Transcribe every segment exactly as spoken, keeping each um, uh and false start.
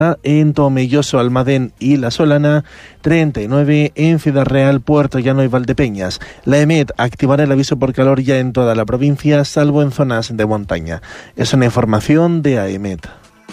en Tomelloso, Almadén y La Solana, treinta y nueve en Ciudad Real, Puerto Llano y Valdepeñas. La EMET activará el aviso por calor ya en toda la provincia, salvo en zonas de montaña. Es una información de AEMET.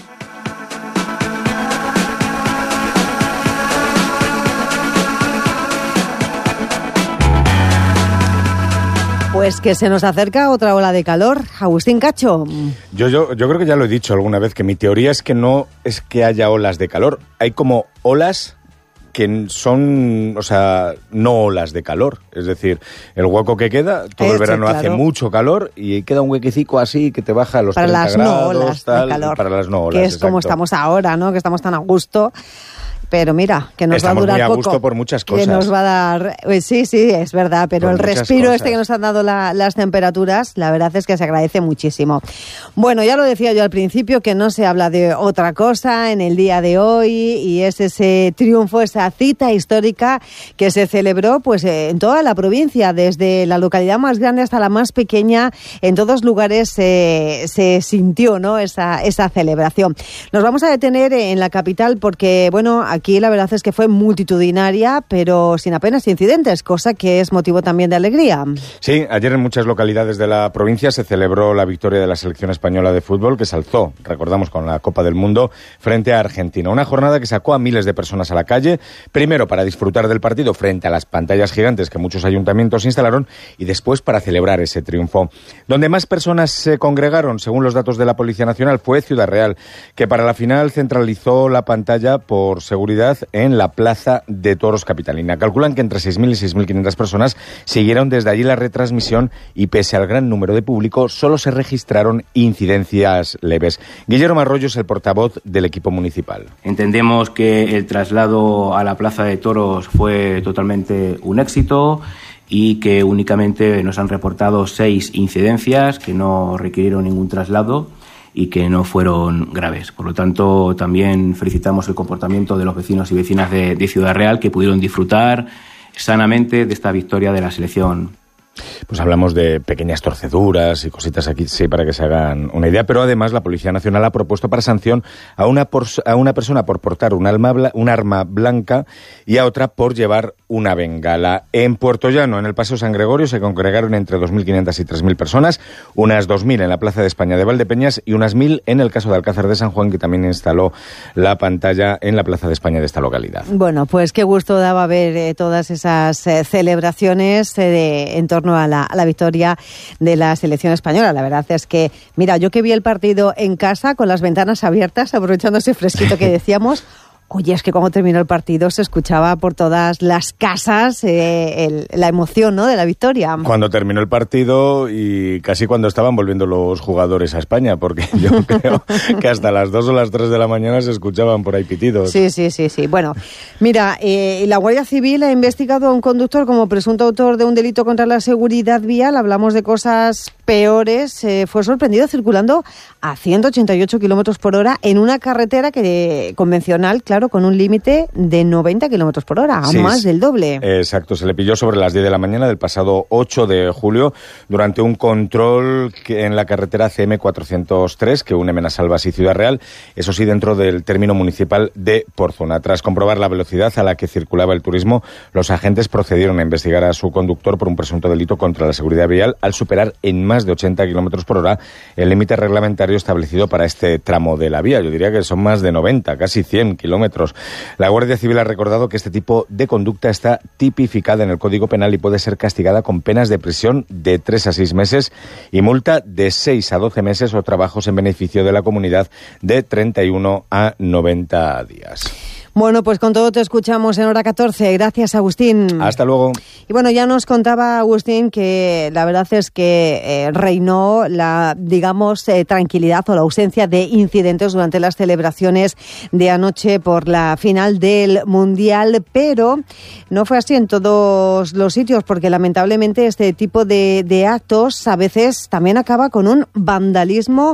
Pues que se nos acerca otra ola de calor. Agustín Cacho. Yo, yo, yo creo que ya lo he dicho alguna vez, que mi teoría es que no es que haya olas de calor. Hay como olas que son, o sea, no olas de calor. Es decir, el hueco que queda, todo Este, el verano claro. hace mucho calor y queda un huequecico así que te baja a los Para treinta las grados, no olas tal, de calor. Para las no olas, que es exacto. como estamos ahora, ¿no? Que estamos tan a gusto. Pero mira, que nos Estamos va a durar muy a poco. gusto por muchas cosas. Que nos va a dar... Pues sí, sí, es verdad, pero Por el muchas respiro cosas. este que nos han dado la- las temperaturas, la verdad es que se agradece muchísimo. Bueno, ya lo decía yo al principio, que no se habla de otra cosa en el día de hoy, y es ese triunfo, esa cita histórica que se celebró pues eh, en toda la provincia, desde la localidad más grande hasta la más pequeña. En todos lugares eh, se sintió, ¿no?, esa, esa celebración. Nos vamos a detener en la capital porque, bueno, aquí la verdad es que fue multitudinaria, pero sin apenas incidentes, cosa que es motivo también de alegría. Sí, ayer en muchas localidades de la provincia se celebró la victoria de la selección española de fútbol, que se alzó, recordamos, con la Copa del Mundo frente a Argentina. Una jornada que sacó a miles de personas a la calle, primero para disfrutar del partido frente a las pantallas gigantes que muchos ayuntamientos instalaron, y después para celebrar ese triunfo. Donde más personas se congregaron, según los datos de la Policía Nacional, fue Ciudad Real, que para la final centralizó la pantalla por seguridad en la Plaza de Toros capitalina. Calculan que entre seis mil y seis mil quinientas personas siguieron desde allí la retransmisión, y pese al gran número de público, solo se registraron incidencias leves. Guillermo Arroyo es el portavoz del equipo municipal. Entendemos que el traslado a la Plaza de Toros fue totalmente un éxito y que únicamente nos han reportado seis incidencias que no requirieron ningún traslado y que no fueron graves. Por lo tanto, también felicitamos el comportamiento de los vecinos y vecinas de, de Ciudad Real, que pudieron disfrutar sanamente de esta victoria de la selección. Pues hablamos de pequeñas torceduras y cositas aquí, sí, para que se hagan una idea, pero además la Policía Nacional ha propuesto para sanción a una, por, a una persona por portar un, alma, un arma blanca y a otra por llevar una bengala. En Puerto Llano, en el Paseo San Gregorio, se congregaron entre dos mil quinientas y tres mil personas, unas dos mil en la Plaza de España de Valdepeñas y unas mil en el caso de Alcázar de San Juan, que también instaló la pantalla en la Plaza de España de esta localidad. Bueno, pues qué gusto daba ver eh, todas esas eh, celebraciones eh, de, en torno a la, a la victoria de la selección española. La verdad es que, mira, yo que vi el partido en casa con las ventanas abiertas, aprovechando ese fresquito que decíamos, oye, es que cuando terminó el partido se escuchaba por todas las casas eh, el, la emoción, ¿no?, de la victoria. Cuando terminó el partido y casi cuando estaban volviendo los jugadores a España, porque yo creo que hasta las dos o las tres de la mañana se escuchaban por ahí pitidos. Sí, sí, sí, sí. Bueno, mira, eh, la Guardia Civil ha investigado a un conductor como presunto autor de un delito contra la seguridad vial. Hablamos de cosas peores. Eh, fue sorprendido circulando a ciento ochenta y ocho kilómetros por hora en una carretera que convencional, claro, con un límite de noventa kilómetros por hora, Sí, más del doble. Exacto, se le pilló sobre las diez de la mañana del pasado ocho de julio durante un control que en la carretera C M cuatrocientos tres que une Menasalvas y Ciudad Real, eso sí, dentro del término municipal de Porzona. Tras comprobar la velocidad a la que circulaba el turismo, los agentes procedieron a investigar a su conductor por un presunto delito contra la seguridad vial al superar en más de ochenta kilómetros por hora el límite reglamentario establecido para este tramo de la vía. Yo diría que son más de noventa, casi cien kilómetros. La Guardia Civil ha recordado que este tipo de conducta está tipificada en el Código Penal y puede ser castigada con penas de prisión de tres a seis meses y multa de seis a doce meses o trabajos en beneficio de la comunidad de treinta y uno a noventa días. Bueno, pues con todo te escuchamos en hora catorce. Gracias, Agustín. Hasta luego. Y bueno, ya nos contaba Agustín que la verdad es que eh, reinó la, digamos, eh, tranquilidad o la ausencia de incidentes durante las celebraciones de anoche por la final del Mundial, pero no fue así en todos los sitios, porque lamentablemente este tipo de, de actos a veces también acaba con un vandalismo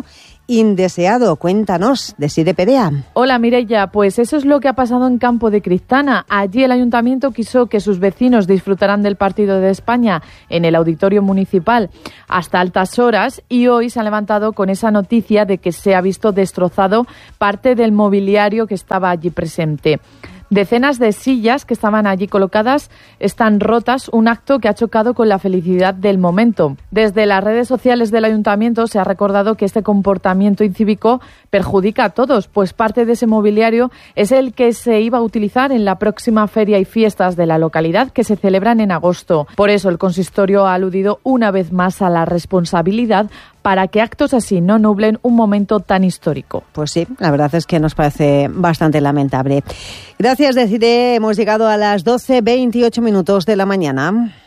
indeseado. Cuéntanos, Desiree Perea. Hola Mireia, pues eso es lo que ha pasado en Campo de Cristana. Allí el ayuntamiento quiso que sus vecinos disfrutaran del partido de España en el auditorio municipal hasta altas horas y hoy se ha levantado con esa noticia de que se ha visto destrozado parte del mobiliario que estaba allí presente. Decenas de sillas que estaban allí colocadas están rotas, un acto que ha chocado con la felicidad del momento. Desde las redes sociales del ayuntamiento se ha recordado que este comportamiento incívico perjudica a todos, pues parte de ese mobiliario es el que se iba a utilizar en la próxima feria y fiestas de la localidad que se celebran en agosto. Por eso el consistorio ha aludido una vez más a la responsabilidad para que actos así no nublen un momento tan histórico. Pues sí, la verdad es que nos parece bastante lamentable. Gracias, Desiree. Hemos llegado a las doce veintiocho minutos de la mañana.